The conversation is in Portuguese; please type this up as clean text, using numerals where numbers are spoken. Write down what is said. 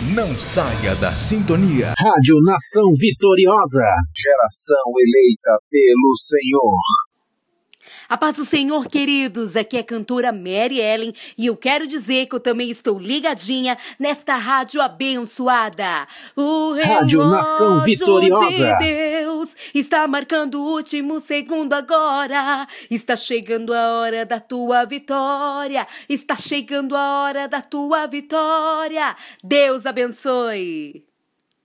Não saia da sintonia. Rádio Nação Vitoriosa. Geração eleita pelo Senhor. A paz do Senhor, queridos, aqui é a cantora Mary Ellen e eu quero dizer que eu também estou ligadinha nesta rádio abençoada. O Rádio Nação Vitoriosa. de Deus está marcando o último segundo agora. Está chegando a hora da tua vitória. Está chegando a hora da tua vitória. Deus abençoe.